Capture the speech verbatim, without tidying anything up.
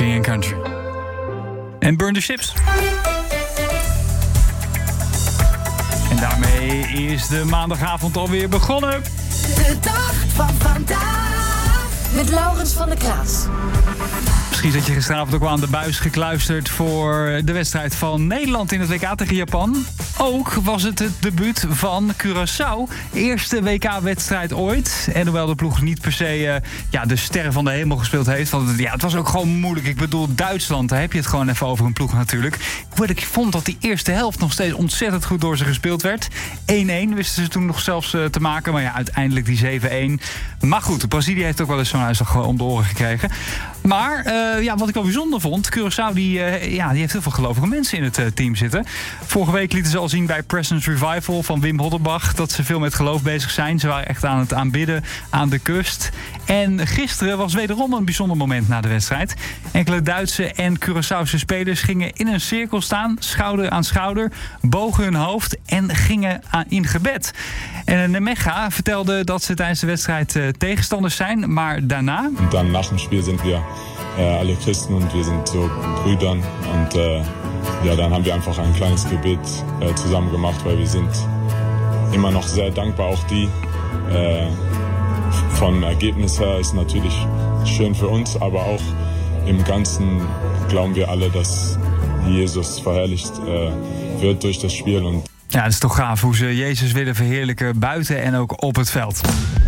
King and Country. En Burn the Ships. En daarmee is de maandagavond alweer begonnen. De dag van vandaag. Met Laurens van der Kraats. Misschien zat je gisteravond ook wel aan de buis gekluisterd voor de wedstrijd van Nederland in het W K tegen Japan. Ook was het het debuut van Curaçao. Eerste W K-wedstrijd ooit. En hoewel de ploeg niet per se uh, ja, de sterren van de hemel gespeeld heeft. Want het, ja, het was ook gewoon moeilijk. Ik bedoel, Duitsland, daar heb je het gewoon even over een ploeg natuurlijk. Ik vond dat die eerste helft nog steeds ontzettend goed door ze gespeeld werd. één-één wisten ze toen nog zelfs uh, te maken. Maar ja, uiteindelijk die zeven-één. Maar goed, Brazilië heeft ook wel eens zo'n uitslag om de oren gekregen. Maar uh, ja, wat ik wel bijzonder vond, Curaçao die, uh, ja, die heeft heel veel gelovige mensen in het uh, team zitten. Vorige week lieten ze al zien bij Presence Revival van Wim Hodderbach dat ze veel met geloof bezig zijn. Ze waren echt aan het aanbidden aan de kust. En gisteren was wederom een bijzonder moment na de wedstrijd. Enkele Duitse en Curaçaose spelers gingen in een cirkel staan, schouder aan schouder, bogen hun hoofd en gingen aan, in gebed. En Nemega vertelde dat ze tijdens de wedstrijd uh, tegenstanders zijn, maar daarna... En dan na het spel zijn we uh, alle Christen en we zijn zo Brüdern. En uh, ja, dan hebben we einfach een kleines Gebet uh, zusammen gemacht, weil wir sind immer noch sehr dankbar. Auch die uh, vom Ergebnis her ist natürlich schön für uns, aber auch im Ganzen glauben wir alle, dass Jesus verherrlicht uh, wird durch das Spiel. Und ja, het is toch gaaf hoe ze Jezus willen verheerlijken buiten en ook op het veld.